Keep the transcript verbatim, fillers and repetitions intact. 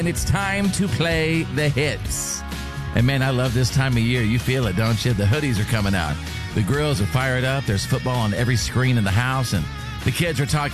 And it's time to play the hits. And man, I love this time of year. You feel it, don't you? The hoodies are coming out. The grills are fired up. There's football on every screen in the house. And the kids are talking